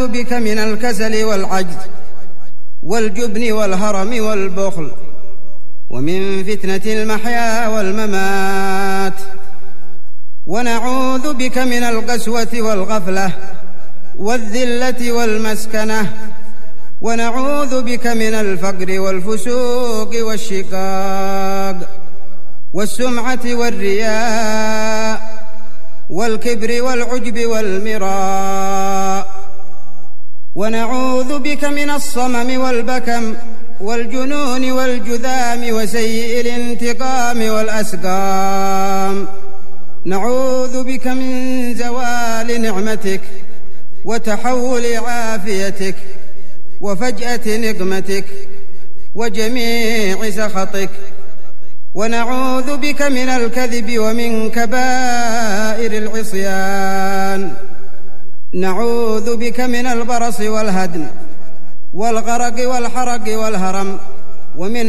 بك من الكسل والعجز والجبن والهرم والبخل، ومن فتنة المحيا والممات. ونعوذ بك من القسوة والغفلة والذلة والمسكنة، ونعوذ بك من الفقر والفسوق والشقاق والسمعة والرياء والكبر والعجب والمراء. ونعوذ بك من الصمم والبكم والجنون والجذام وسيء الانتقام والأسقام. نعوذ بك من زوال نعمتك وتحول عافيتك وفجأة نقمتك وجميع سخطك. ونعوذ بك من الكذب ومن كبائر العصيان. نعوذ بك من البرص والهدم والغرق والحرق والهرم، ومن